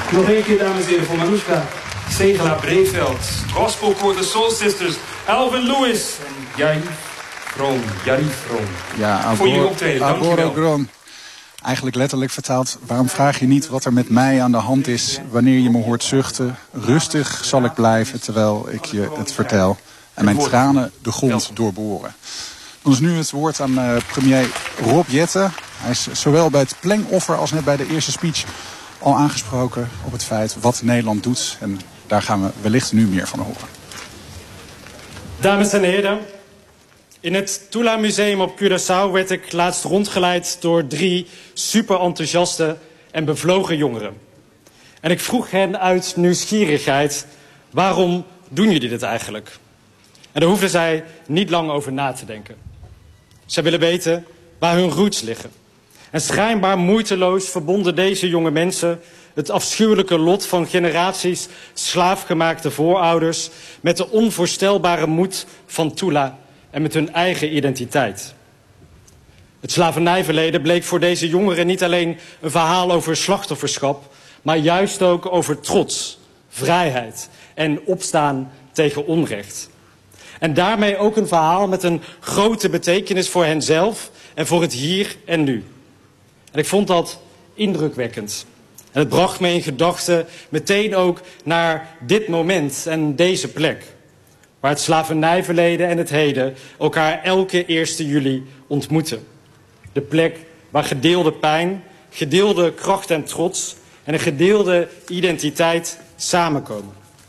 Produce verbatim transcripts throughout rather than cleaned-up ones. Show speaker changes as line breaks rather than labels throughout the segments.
Nog één keer, dames en heren, voor Manushka Segela-Breveld. Gospelkoor de Soul Sisters, Alvin Lewis en Jarif Vroom. Jarif Vroom.
Ja,
voor jullie optreden, dankjewel.
Gron. Eigenlijk letterlijk vertaald, waarom vraag je niet wat er met mij aan de hand is wanneer je me hoort zuchten? Rustig zal ik blijven terwijl ik je het vertel. En mijn tranen de grond doorboren. Dan is nu het woord aan uh, premier Rob Jetten. Hij is zowel bij het plengoffer als net bij de eerste speech al aangesproken op het feit wat Nederland doet. En daar gaan we wellicht nu meer van horen.
Dames en heren, in het Tula Museum op Curaçao werd ik laatst rondgeleid door drie super enthousiaste en bevlogen jongeren. En ik vroeg hen uit nieuwsgierigheid, waarom doen jullie dit eigenlijk? En daar hoefden zij niet lang over na te denken. Zij willen weten waar hun roots liggen. En schijnbaar moeiteloos verbonden deze jonge mensen het afschuwelijke lot van generaties slaafgemaakte voorouders met de onvoorstelbare moed van Tula en met hun eigen identiteit. Het slavernijverleden bleek voor deze jongeren niet alleen een verhaal over slachtofferschap, maar juist ook over trots, vrijheid en opstaan tegen onrecht. En daarmee ook een verhaal met een grote betekenis voor henzelf en voor het hier en nu. En ik vond dat indrukwekkend. En het bracht me in gedachten meteen ook naar dit moment en deze plek. Waar het slavernijverleden en het heden elkaar elke eerste juli ontmoeten. De plek waar gedeelde pijn, gedeelde kracht en trots en een gedeelde identiteit samenkomen.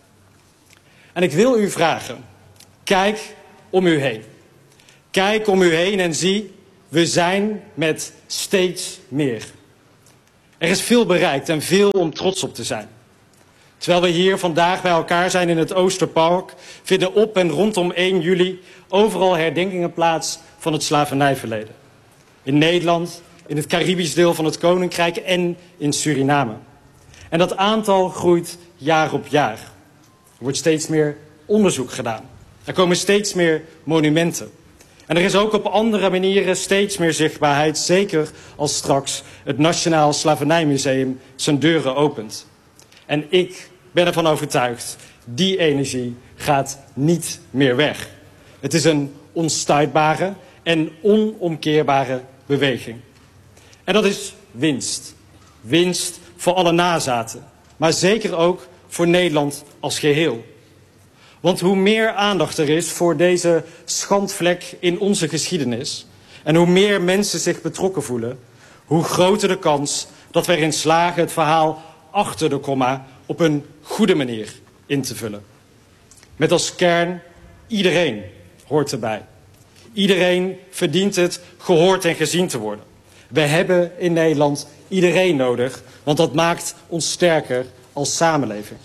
En ik wil u vragen, kijk om u heen. Kijk om u heen en zie, we zijn met steeds meer. Er is veel bereikt en veel om trots op te zijn. Terwijl we hier vandaag bij elkaar zijn in het Oosterpark, vinden op en rondom één juli overal herdenkingen plaats van het slavernijverleden. In Nederland, in het Caribisch deel van het Koninkrijk en in Suriname. En dat aantal groeit jaar op jaar. Er wordt steeds meer onderzoek gedaan. Er komen steeds meer monumenten. En er is ook op andere manieren steeds meer zichtbaarheid, zeker als straks het Nationaal Slavernijmuseum zijn deuren opent. En ik ben ervan overtuigd, die energie gaat niet meer weg. Het is een onstuitbare en onomkeerbare beweging. En dat is winst. Winst voor alle nazaten, maar zeker ook voor Nederland als geheel. Want hoe meer aandacht er is voor deze schandvlek in onze geschiedenis en hoe meer mensen zich betrokken voelen, hoe groter de kans dat we erin slagen het verhaal achter de komma op een goede manier in te vullen. Met als kern, iedereen hoort erbij. Iedereen verdient het gehoord en gezien te worden. We hebben in Nederland iedereen nodig, want dat maakt ons sterker als samenleving.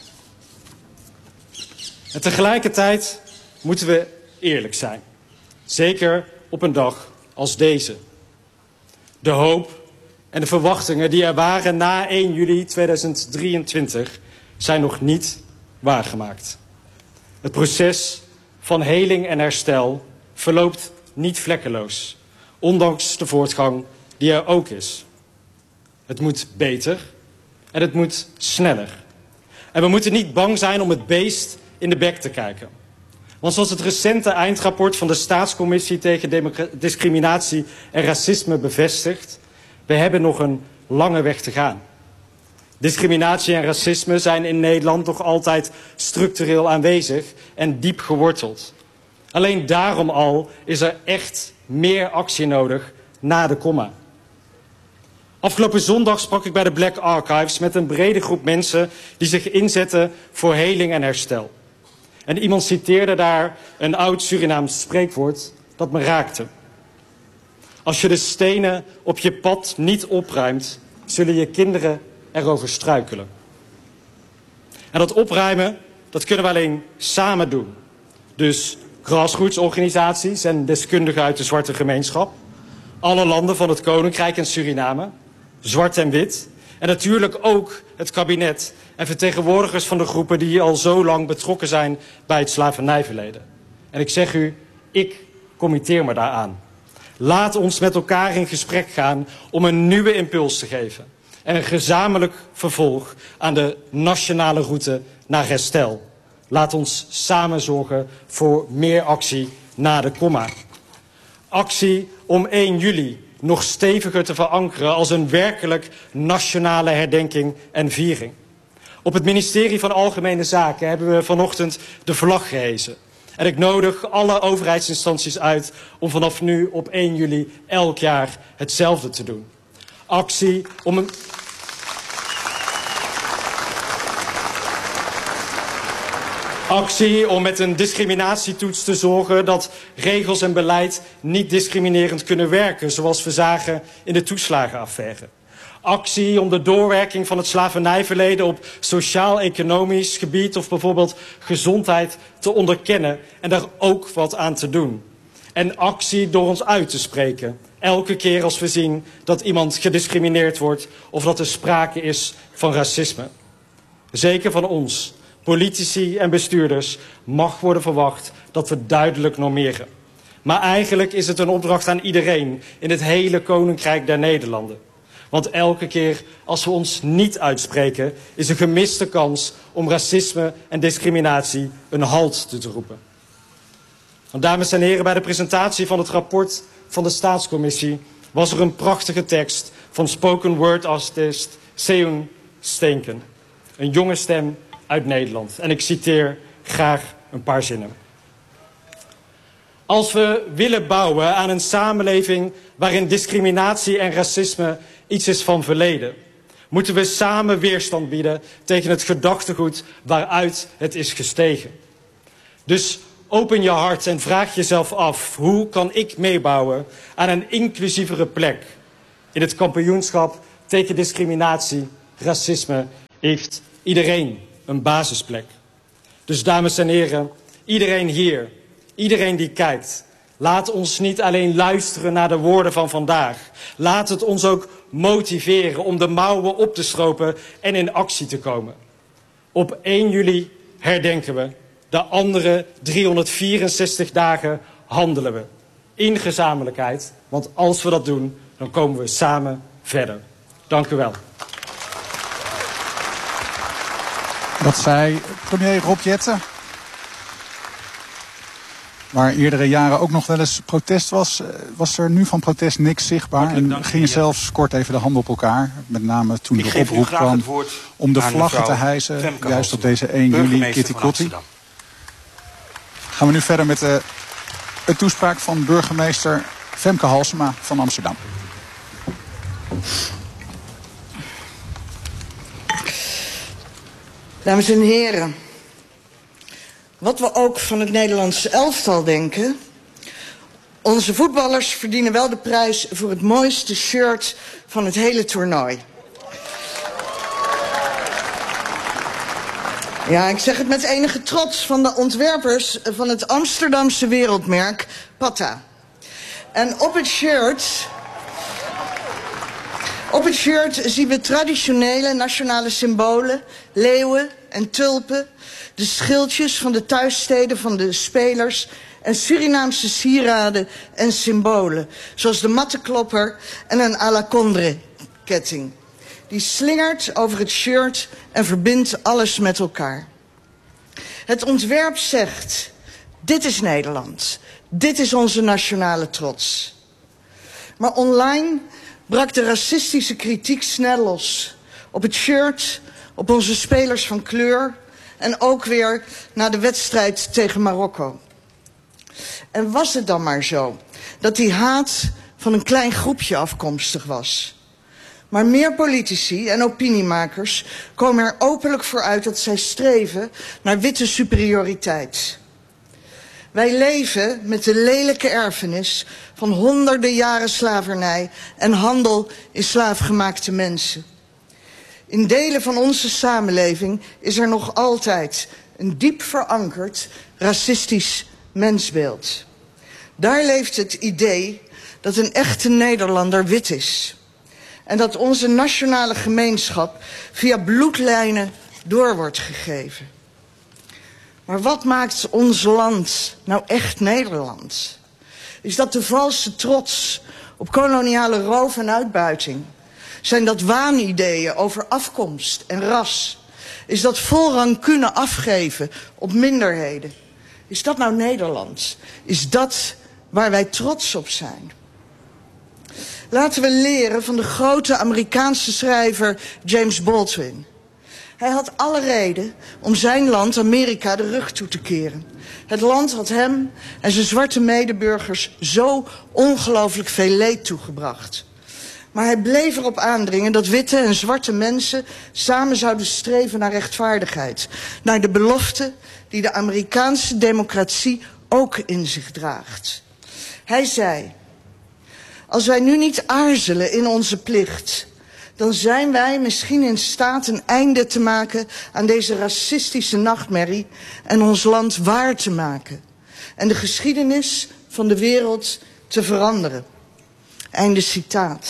En tegelijkertijd moeten we eerlijk zijn. Zeker op een dag als deze. De hoop en de verwachtingen die er waren na één juli tweeduizend drieëntwintig zijn nog niet waargemaakt. Het proces van heling en herstel verloopt niet vlekkeloos, ondanks de voortgang die er ook is. Het moet beter en het moet sneller. En we moeten niet bang zijn om het beest in de bek te kijken. Want zoals het recente eindrapport van de Staatscommissie tegen discriminatie en racisme bevestigt, we hebben nog een lange weg te gaan. Discriminatie en racisme zijn in Nederland nog altijd structureel aanwezig en diep geworteld. Alleen daarom al is er echt meer actie nodig na de komma. Afgelopen zondag sprak ik bij de Black Archives met een brede groep mensen die zich inzetten voor heling en herstel. En iemand citeerde daar een oud Surinaams spreekwoord dat me raakte. Als je de stenen op je pad niet opruimt, zullen je kinderen erover struikelen. En dat opruimen, dat kunnen we alleen samen doen. Dus grassroots-organisaties en deskundigen uit de zwarte gemeenschap, alle landen van het Koninkrijk en Suriname, zwart en wit, en natuurlijk ook het kabinet en vertegenwoordigers van de groepen die al zo lang betrokken zijn bij het slavernijverleden. En ik zeg u, ik committeer me daaraan. Laat ons met elkaar in gesprek gaan om een nieuwe impuls te geven. en een gezamenlijk vervolg aan de nationale route naar herstel. Laat ons samen zorgen voor meer actie na de komma. Actie om één juli nog steviger te verankeren als een werkelijk nationale herdenking en viering. Op het ministerie van Algemene Zaken hebben we vanochtend de vlag gehesen. En ik nodig alle overheidsinstanties uit om vanaf nu op één juli elk jaar hetzelfde te doen. Actie om een... Actie om met een discriminatietoets te zorgen dat regels en beleid niet discriminerend kunnen werken, zoals we zagen in de toeslagenaffaire. Actie om de doorwerking van het slavernijverleden op sociaal-economisch gebied of bijvoorbeeld gezondheid te onderkennen en daar ook wat aan te doen. En actie door ons uit te spreken, elke keer als we zien dat iemand gediscrimineerd wordt of dat er sprake is van racisme. Zeker van ons, politici en bestuurders, mag worden verwacht dat we duidelijk normeren. Maar eigenlijk is het een opdracht aan iedereen in het hele Koninkrijk der Nederlanden. Want elke keer als we ons niet uitspreken, is een gemiste kans om racisme en discriminatie een halt toe te roepen. Want dames en heren, bij de presentatie van het rapport van de Staatscommissie was er een prachtige tekst van spoken word artist Seun Steenken. Een jonge stem uit Nederland. En ik citeer graag een paar zinnen. Als we willen bouwen aan een samenleving waarin discriminatie en racisme iets is van verleden, moeten we samen weerstand bieden tegen het gedachtegoed waaruit het is gestegen. Dus open je hart en vraag jezelf af, hoe kan ik meebouwen aan een inclusievere plek? In het kampioenschap tegen discriminatie, racisme heeft iedereen een basisplek. Dus dames en heren, iedereen hier, iedereen die kijkt, laat ons niet alleen luisteren naar de woorden van vandaag. Laat het ons ook motiveren om de mouwen op te stropen en in actie te komen. Op één juli herdenken we. De andere driehonderdvierenzestig dagen handelen we. In gezamenlijkheid, want als we dat doen, dan komen we samen verder. Dank u wel.
Dat zei premier Rob Jetten. Waar eerdere jaren ook nog wel eens protest was, was er nu van protest niks zichtbaar. En gingen zelfs kort even de handen op elkaar. Met name toen de oproep kwam om de vlaggen te hijsen. Juist op deze één juli, Kitty Kotti. Gaan we nu verder met de, de toespraak van burgemeester Femke Halsema van Amsterdam.
Dames en heren, wat we ook van het Nederlandse elftal denken, onze voetballers verdienen wel de prijs voor het mooiste shirt van het hele toernooi. Ja, ik zeg het met enige trots van de ontwerpers van het Amsterdamse wereldmerk Patta. En op het shirt... Op het shirt zien we traditionele nationale symbolen, leeuwen en tulpen, de schildjes van de thuissteden van de spelers en Surinaamse sieraden en symbolen, zoals de mattenklopper en een alakondre-ketting. Die slingert over het shirt en verbindt alles met elkaar. Het ontwerp zegt, dit is Nederland, dit is onze nationale trots. Maar online brak de racistische kritiek snel los. Op het shirt, op onze spelers van kleur en ook weer na de wedstrijd tegen Marokko. En was het dan maar zo dat die haat van een klein groepje afkomstig was? Maar meer politici en opiniemakers komen er openlijk voor uit dat zij streven naar witte superioriteit. Wij leven met de lelijke erfenis van honderden jaren slavernij en handel in slaafgemaakte mensen. In delen van onze samenleving is er nog altijd een diep verankerd racistisch mensbeeld. Daar leeft het idee dat een echte Nederlander wit is. En dat onze nationale gemeenschap via bloedlijnen door wordt gegeven. Maar wat maakt ons land nou echt Nederland? Is dat de valse trots op koloniale roof en uitbuiting? Zijn dat waanideeën over afkomst en ras? Is dat vol rancune afgeven op minderheden? Is dat nou Nederland? Is dat waar wij trots op zijn? Laten we leren van de grote Amerikaanse schrijver James Baldwin. Hij had alle reden om zijn land, Amerika, de rug toe te keren. Het land had hem en zijn zwarte medeburgers zo ongelooflijk veel leed toegebracht. Maar hij bleef erop aandringen dat witte en zwarte mensen samen zouden streven naar rechtvaardigheid. Naar de belofte die de Amerikaanse democratie ook in zich draagt. Hij zei: als wij nu niet aarzelen in onze plicht, dan zijn wij misschien in staat een einde te maken aan deze racistische nachtmerrie en ons land waar te maken. En de geschiedenis van de wereld te veranderen. Einde citaat.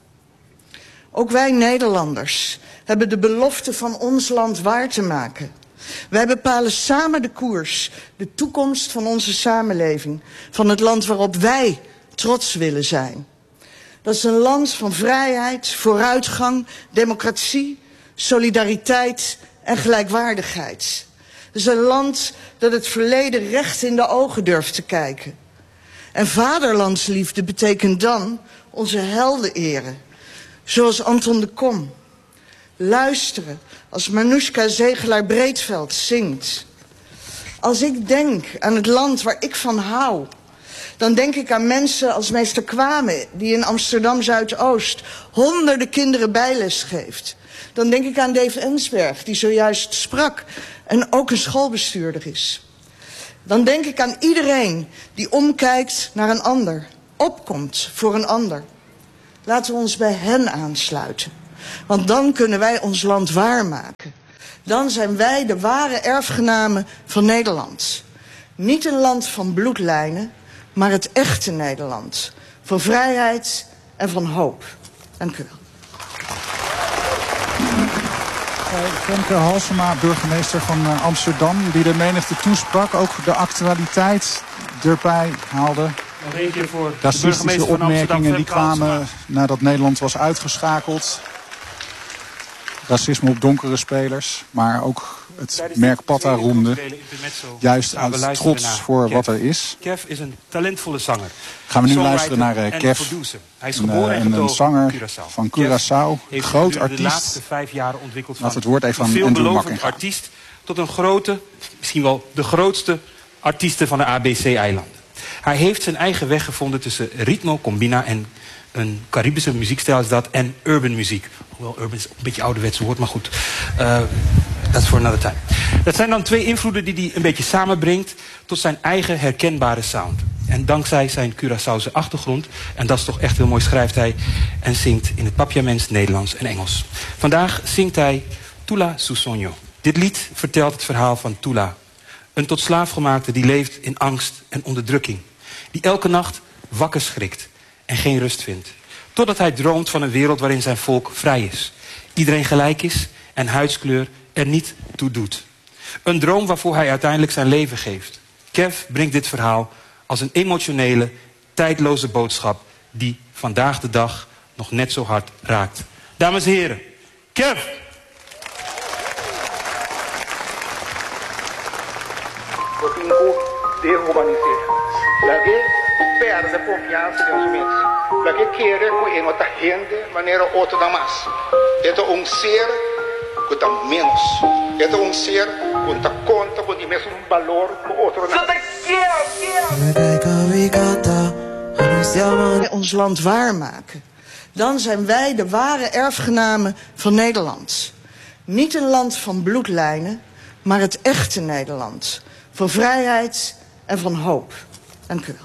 Ook wij Nederlanders hebben de belofte van ons land waar te maken. Wij bepalen samen de koers, de toekomst van onze samenleving, van het land waarop wij trots willen zijn. Dat is een land van vrijheid, vooruitgang, democratie, solidariteit en gelijkwaardigheid. Dat is een land dat het verleden recht in de ogen durft te kijken. En vaderlandsliefde betekent dan onze helden eren, zoals Anton de Kom. Luisteren als Manoushka Zegelaar-Breedveld zingt. Als ik denk aan het land waar ik van hou, dan denk ik aan mensen als meester Kwame, die in Amsterdam-Zuidoost honderden kinderen bijles geeft. Dan denk ik aan Dave Ensberg, die zojuist sprak en ook een schoolbestuurder is. Dan denk ik aan iedereen die omkijkt naar een ander, opkomt voor een ander. Laten we ons bij hen aansluiten, want dan kunnen wij ons land waarmaken. Dan zijn wij de ware erfgenamen van Nederland. Niet een land van bloedlijnen, maar het echte Nederland. Van vrijheid en van hoop. Dank u wel.
Femke Halsema, burgemeester van uh, Amsterdam, die de menigte toesprak. Ook de actualiteit erbij haalde.
Nog één keer voor
racistische opmerkingen die kwamen nadat Nederland was uitgeschakeld. Racisme op donkere spelers, maar ook het merk Patta roemde. Juist uit trots voor wat er is.
Kev is een talentvolle zanger.
Gaan we nu luisteren naar uh, Kev,
Hij is geboren
een, een, een zanger van Curaçao, groot artiest.
De laatste vijf jaar ontwikkeld van
het woord even
een
aan Andrew
veelbelovend artiest tot een grote, misschien wel de grootste artiesten van de A B C-eilanden. Hij heeft zijn eigen weg gevonden tussen ritmo, combina en een Caribische muziekstijl is dat en urban muziek. Hoewel urban is een beetje ouderwets woord, maar goed. Uh, Dat is voor another time. Dat zijn dan twee invloeden die hij een beetje samenbrengt tot zijn eigen herkenbare sound. En dankzij zijn Curaçaose achtergrond, en dat is toch echt heel mooi, schrijft hij en zingt in het Papiaments, Nederlands en Engels. Vandaag zingt hij Tula Su Sonho. Dit lied vertelt het verhaal van Tula. Een tot slaafgemaakte die leeft in angst en onderdrukking. Die elke nacht wakker schrikt en geen rust vindt. Totdat hij droomt van een wereld waarin zijn volk vrij is. Iedereen gelijk is en huidskleur er niet toe doet. Een droom waarvoor hij uiteindelijk zijn leven geeft. Kev brengt dit verhaal als een emotionele, tijdloze boodschap die vandaag de dag nog net zo hard raakt. Dames en heren, Kev!
perde confiança nos mensos. Para que querer com ele outra rende maneira outra da massa. É um ser que está menos. É um ser que está conta com o mesmo valor que outro.
Ons land waarmaken. Dan zijn wij de ware erfgenamen van Nederland. Niet een land van bloedlijnen, maar het echte Nederland. Van vrijheid en van hoop. Dank u wel.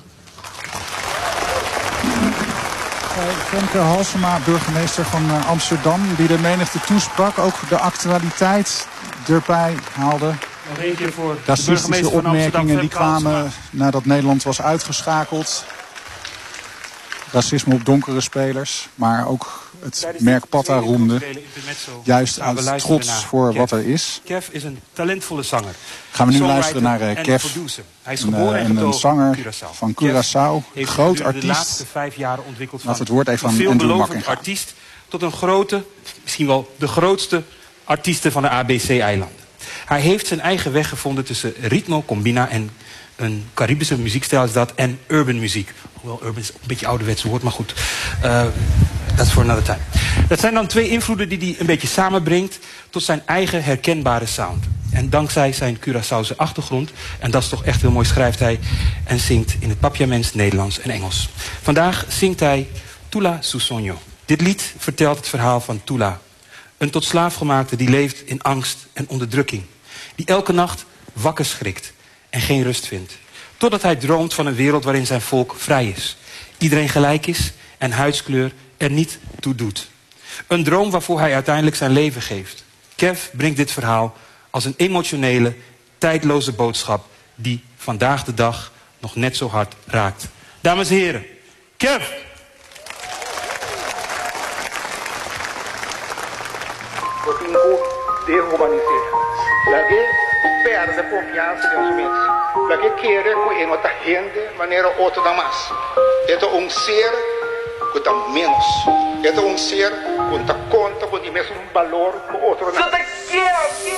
Femke Halsema, burgemeester van uh, Amsterdam, die de menigte toesprak. Ook de actualiteit erbij haalde.
Nog één keer voor
racistische opmerkingen die kwamen nadat Nederland was uitgeschakeld. Racisme op donkere spelers, maar ook het merk Patta roemde. Juist uit trots voor wat er is.
Kev is een talentvolle zanger.
Gaan we nu luisteren naar uh, Kev,
hij is
een,
geboren
een, een zanger van Curaçao, groot artiest.
De laatste vijf jaar ontwikkeld van
het woord even
een
aan Andrew
veelbelovend artiest tot tot een grote, misschien wel de grootste artiesten van de A B C-eilanden. Hij heeft zijn eigen weg gevonden tussen ritmo, combina en een Caribische muziekstijl is dat en urban muziek. Hoewel urban is een beetje ouderwets woord, maar goed. Uh, dat is voor another time. Dat zijn dan twee invloeden die hij een beetje samenbrengt tot zijn eigen herkenbare sound. En dankzij zijn Curaçaose achtergrond, en dat is toch echt heel mooi, schrijft hij en zingt in het Papiaments, Nederlands en Engels. Vandaag zingt hij Tula Su Sonho. Dit lied vertelt het verhaal van Tula. Een tot slaafgemaakte die leeft in angst en onderdrukking. Die elke nacht wakker schrikt en geen rust vindt. Totdat hij droomt van een wereld waarin zijn volk vrij is. Iedereen gelijk is en huidskleur er niet toe doet. Een droom waarvoor hij uiteindelijk zijn leven geeft. Kev brengt dit verhaal als een emotionele, tijdloze boodschap die vandaag de dag nog net zo hard raakt. Dames en heren, Kev!
Perde confiança de instrumentos. Para que querer que ele não rende maneira outra da massa. É um ser que está menos. É um ser que está conta com o mesmo valor que outro.